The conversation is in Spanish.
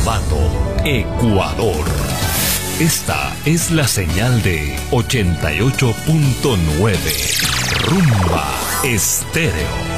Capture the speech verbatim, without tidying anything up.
Ambato, Ecuador. Esta es la señal de ochenta y ocho punto nueve. Rumba Estéreo.